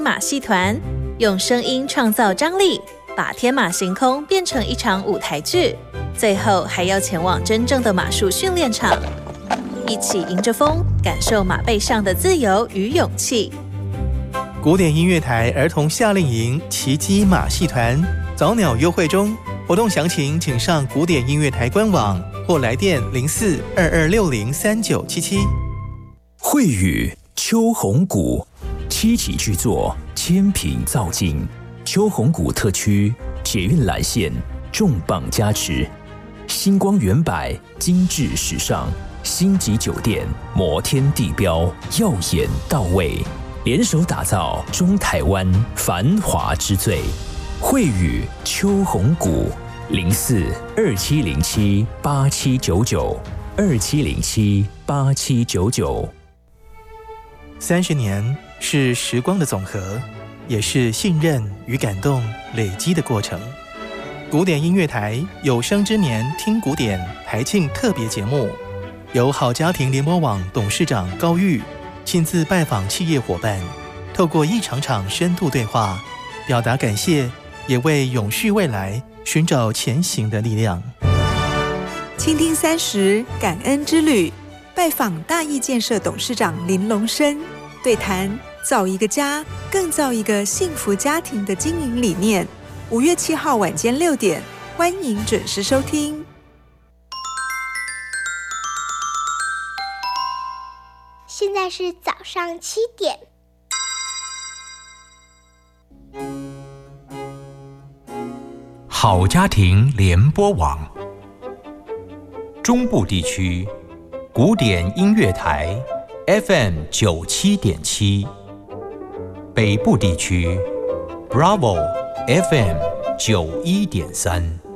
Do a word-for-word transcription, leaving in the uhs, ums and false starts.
马戏团，用声音创造张力，把天马行空变成一场舞台剧，最后还要前往真正的马术训练场，一起迎着风，感受马背上的自由与勇气。 古典音乐台儿童夏令营奇迹马戏团早鸟优惠中，活动详情请上古典音乐台官网或来电零四二二六零三九七七。 慧宇秋红谷七级巨作，千品造景，秋红谷特区捷运蓝线重磅加持，星光远百精致时尚，星级酒店摩天地标耀眼到位，联手打造中台湾繁华之最。慧宇秋红谷零四二七零七八七九九二七零七八七九九。 三十年是时光的总和，也是信任与感动累积的过程。古典音乐台有生之年听古典台庆特别节目，由好家庭联播网董事长高玉亲自拜访企业伙伴，透过一场场深度对话，表达感谢，也为永续未来寻找前行的力量。 倾听三十感恩之旅，拜访大义建设董事长林龙生，对谈造一个家，更造一个幸福家庭的经营理念。五月七号晚间六点，欢迎准时收听。 现在是早上七点。 好家庭联播网，中部地区古典音乐台 F M 九七点七，北部地区 Bravo F M 九一点三。